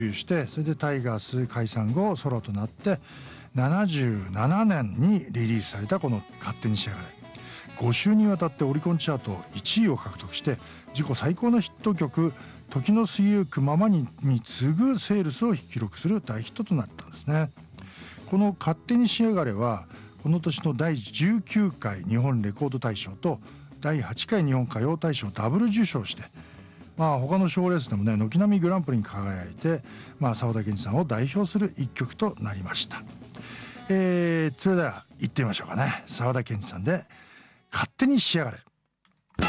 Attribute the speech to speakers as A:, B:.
A: して、それでタイガース解散後ソロとなって77年にリリースされたこの「勝手にしやがれ」、5週にわたってオリコンチャート1位を獲得して自己最高のヒット曲「時の過ぎゆくままに」に次ぐセールスを記録する大ヒットとなったんですね。この「勝手にしやがれ」はこの年の第19回日本レコード大賞と第8回日本歌謡大賞ダブル受賞して、他の賞レースでもね軒並みグランプリに輝いて、沢田研二さんを代表する一曲となりました。それでは行ってみましょうかね。沢田研二さんで「勝手にしやがれ」。